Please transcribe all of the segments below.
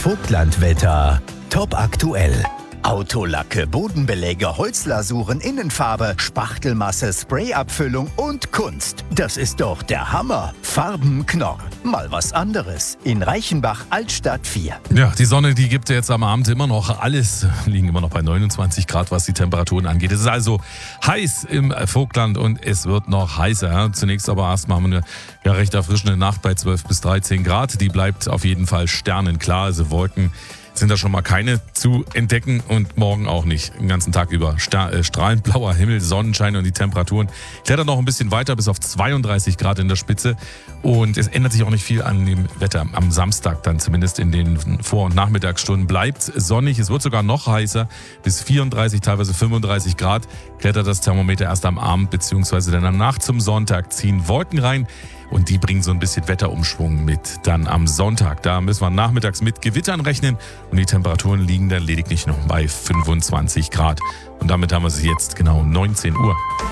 Vogtlandwetter. Top aktuell. Autolacke, Bodenbeläge, Holzlasuren, Innenfarbe, Spachtelmasse, Sprayabfüllung und Kunst. Das ist doch der Hammer. Farbenknorr. Mal was anderes. In Reichenbach, Altstadt 4. Ja, die Sonne, die gibt jetzt am Abend immer noch alles. Liegen immer noch bei 29 Grad, was die Temperaturen angeht. Es ist also heiß im Vogtland und es wird noch heißer. Ja. Zunächst aber erstmal haben wir eine recht erfrischende Nacht bei 12 bis 13 Grad. Die bleibt auf jeden Fall sternenklar. Also Wolken sind da schon mal keine zu entdecken und morgen auch nicht. Den ganzen Tag über strahlend blauer Himmel, Sonnenschein und die Temperaturen klettern noch ein bisschen weiter bis auf 32 Grad in der Spitze. Und es ändert sich auch nicht viel an dem Wetter. Am Samstag dann zumindest in den Vor- und Nachmittagsstunden bleibt es sonnig. Es wird sogar noch heißer, bis 34, teilweise 35 Grad. Klettert das Thermometer erst am Abend bzw. dann am Nacht zum Sonntag ziehen Wolken rein. Und die bringen so ein bisschen Wetterumschwung mit. Dann am Sonntag, da müssen wir nachmittags mit Gewittern rechnen. Und die Temperaturen liegen dann lediglich noch bei 25 Grad. Und damit haben wir es jetzt genau 19 Uhr.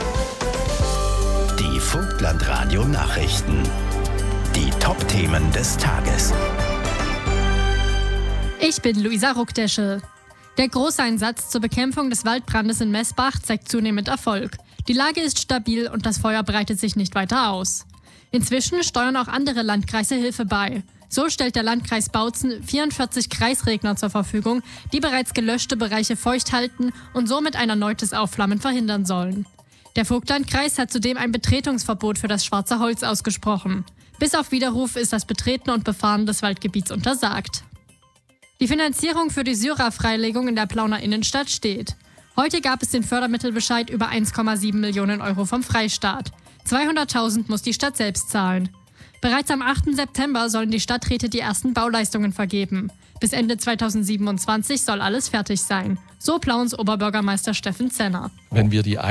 Die Vogtlandradio Nachrichten. Die Top-Themen des Tages. Ich bin Luisa Ruckdesche. Der Großeinsatz zur Bekämpfung des Waldbrandes in Messbach zeigt zunehmend Erfolg. Die Lage ist stabil und das Feuer breitet sich nicht weiter aus. Inzwischen steuern auch andere Landkreise Hilfe bei. So stellt der Landkreis Bautzen 44 Kreisregner zur Verfügung, die bereits gelöschte Bereiche feucht halten und somit ein erneutes Aufflammen verhindern sollen. Der Vogtlandkreis hat zudem ein Betretungsverbot für das Schwarze Holz ausgesprochen. Bis auf Widerruf ist das Betreten und Befahren des Waldgebiets untersagt. Die Finanzierung für die Syra-Freilegung in der Plauner Innenstadt steht. Heute gab es den Fördermittelbescheid über 1,7 Millionen Euro vom Freistaat. 200.000 muss die Stadt selbst zahlen. Bereits am 8. September sollen die Stadträte die ersten Bauleistungen vergeben. Bis Ende 2027 soll alles fertig sein. So Plauens Oberbürgermeister Steffen Zenner. Wenn wir die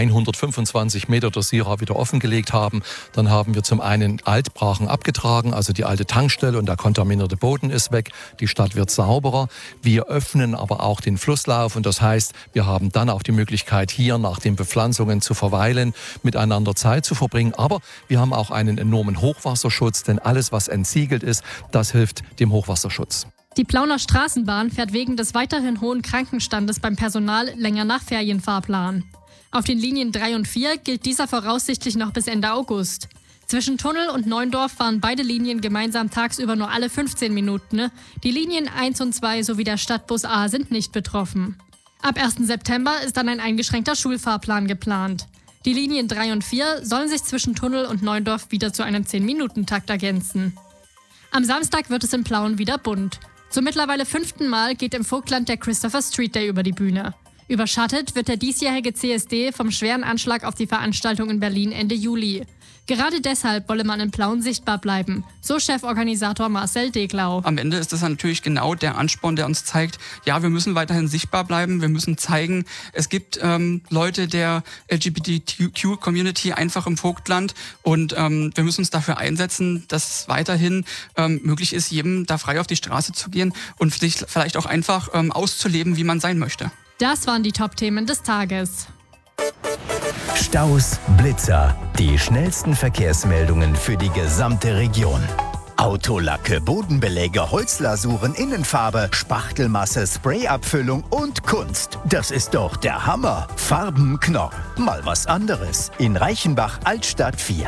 125 Meter der Syra wieder offengelegt haben, dann haben wir zum einen Altbrachen abgetragen, also die alte Tankstelle und der kontaminierte Boden ist weg. Die Stadt wird sauberer. Wir öffnen aber auch den Flusslauf und das heißt, wir haben dann auch die Möglichkeit, hier nach den Bepflanzungen zu verweilen, miteinander Zeit zu verbringen. Aber wir haben auch einen enormen Hochwasserschutz, denn alles, was entsiegelt ist, das hilft dem Hochwasserschutz. Die Plauner Straßenbahn fährt wegen des weiterhin hohen Krankenstandes beim Personal länger nach Ferienfahrplan. Auf den Linien 3 und 4 gilt dieser voraussichtlich noch bis Ende August. Zwischen Tunnel und Neundorf fahren beide Linien gemeinsam tagsüber nur alle 15 Minuten. Die Linien 1 und 2 sowie der Stadtbus A sind nicht betroffen. Ab 1. September ist dann ein eingeschränkter Schulfahrplan geplant. Die Linien 3 und 4 sollen sich zwischen Tunnel und Neundorf wieder zu einem 10-Minuten-Takt ergänzen. Am Samstag wird es in Plauen wieder bunt. Zum mittlerweile 5. Mal geht im Vogtland der Christopher Street Day über die Bühne. Überschattet wird der diesjährige CSD vom schweren Anschlag auf die Veranstaltung in Berlin Ende Juli. Gerade deshalb wolle man in Plauen sichtbar bleiben, so Cheforganisator Marcel Deglau. Am Ende ist das natürlich genau der Ansporn, der uns zeigt, ja, wir müssen weiterhin sichtbar bleiben, wir müssen zeigen, es gibt Leute der LGBTQ-Community einfach im Vogtland und wir müssen uns dafür einsetzen, dass es weiterhin möglich ist, jedem da frei auf die Straße zu gehen und sich vielleicht auch einfach auszuleben, wie man sein möchte. Das waren die Top-Themen des Tages. Staus, Blitzer. Die schnellsten Verkehrsmeldungen für die gesamte Region. Autolacke, Bodenbeläge, Holzlasuren, Innenfarbe, Spachtelmasse, Sprayabfüllung und Kunst. Das ist doch der Hammer. Farbenknorr. Mal was anderes. In Reichenbach, Altstadt 4.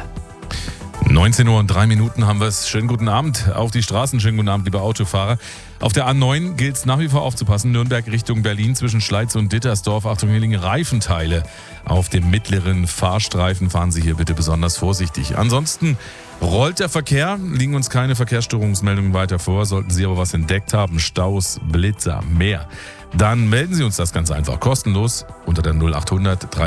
19 Uhr und 3 Minuten haben wir es. Schönen guten Abend auf die Straßen. Schönen guten Abend, liebe Autofahrer. Auf der A9 gilt es nach wie vor aufzupassen. Nürnberg Richtung Berlin zwischen Schleiz und Dittersdorf. Achtung, hier liegen Reifenteile auf dem mittleren Fahrstreifen. Fahren Sie hier bitte besonders vorsichtig. Ansonsten rollt der Verkehr. Liegen uns keine Verkehrsstörungsmeldungen weiter vor. Sollten Sie aber was entdeckt haben, Staus, Blitzer, mehr, dann melden Sie uns das ganz einfach kostenlos unter der 0800